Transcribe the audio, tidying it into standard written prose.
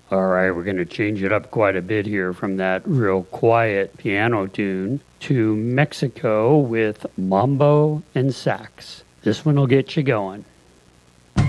All right, we're going to change it up quite a bit here from that real quiet piano tune to Mexico with mambo and sax. This one will get you going.